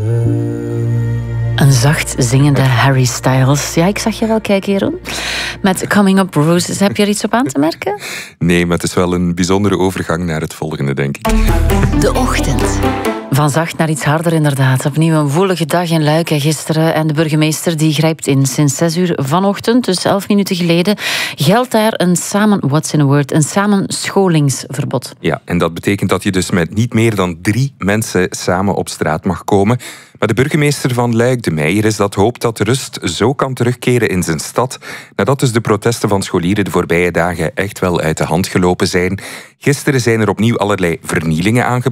Een zacht zingende Harry Styles. Ja, ik zag je wel kijken, Jeroen. Met Coming Up Roses. Heb je er iets op aan te merken? Nee, maar het is wel een bijzondere overgang naar het volgende, denk ik. De ochtend. Van zacht naar iets harder, inderdaad. Opnieuw een woelige dag in Luik gisteren. En de burgemeester die grijpt in sinds 6 uur vanochtend, dus 11 minuten geleden, geldt daar een samenscholingsverbod. Ja, en dat betekent dat je dus met niet meer dan 3 mensen samen op straat mag komen. Maar de burgemeester van Luik, De Meijer, is dat hoopt dat de rust zo kan terugkeren in zijn stad, nadat dus de protesten van scholieren de voorbije dagen echt wel uit de hand gelopen zijn. Gisteren zijn er opnieuw allerlei vernielingen aangebracht.